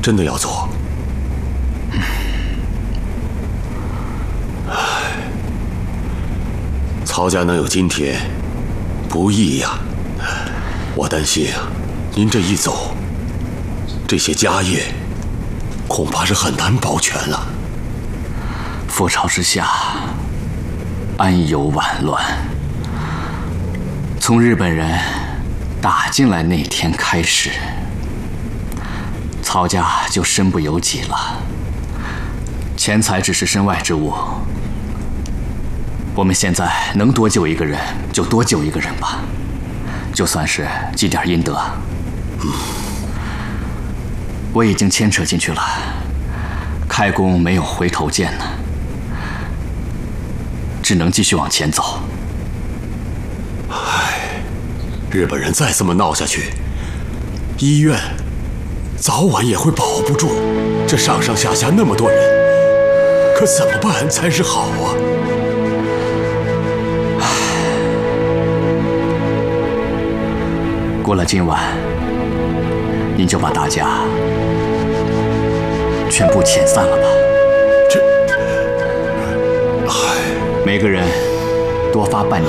真的要走？曹家能有今天，不易呀。我担心啊，您这一走，这些家业恐怕是很难保全了。 覆巢之下，安有晚乱？从日本人打进来那天开始，曹家就身不由己了。钱财只是身外之物。我们现在能多救一个人，就多救一个人吧，就算是积点阴德。我已经牵扯进去了，开弓没有回头箭呢，只能继续往前走。 日本人再这么闹下去，医院早晚也会保不住。这上上下下那么多人，可怎么办才是好啊？ 过了今晚，您就把大家全部遣散了吧。每个人多发半年